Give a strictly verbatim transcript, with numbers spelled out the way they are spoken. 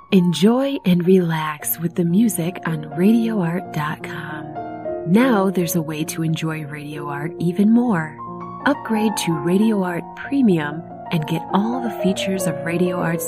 Enjoy and relax with the music on radio art dot com. Now there's a way to enjoy Radio Art even more. Upgrade to Radio Art Premium and get all the features of Radio Art's